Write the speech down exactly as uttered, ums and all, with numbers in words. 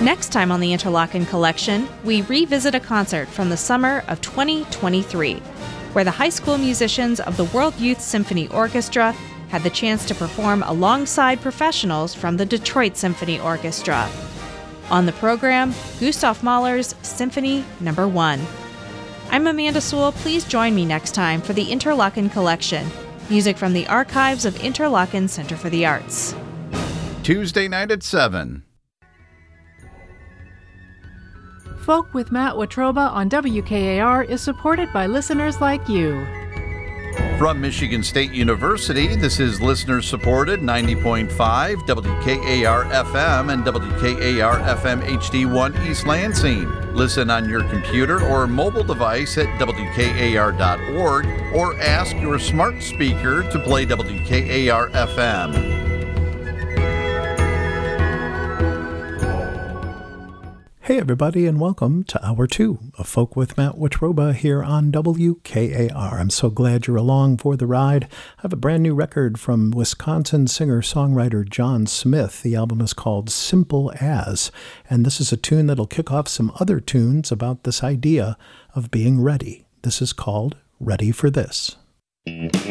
Next time on the Interlochen Collection, we revisit a concert from the summer of twenty twenty-three, where the high school musicians of the World Youth Symphony Orchestra had the chance to perform alongside professionals from the Detroit Symphony Orchestra. On the program, Gustav Mahler's Symphony Number One. I'm Amanda Sewell. Please join me next time for the Interlochen Collection, music from the archives of Interlochen Center for the Arts. Tuesday night at seven. Folk with Matt Watroba on W K A R is supported by listeners like you. From Michigan State University, this is listener-supported ninety point five W K A R F M and W K A R F M H D one East Lansing. Listen on your computer or mobile device at W K A R dot org or ask your smart speaker to play W K A R F M. Hey everybody, and welcome to Hour two of Folk with Matt Watroba here on W K A R. I'm so glad you're along for the ride. I have a brand new record from Wisconsin singer-songwriter John Smith. The album is called Simple As, and this is a tune that'll kick off some other tunes about this idea of being ready. This is called Ready for This.